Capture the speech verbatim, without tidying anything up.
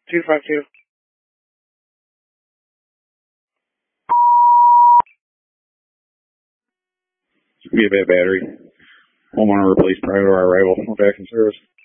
two five two. It's going to be a bad battery. Homeowner replaced prior to our arrival. We're back in service.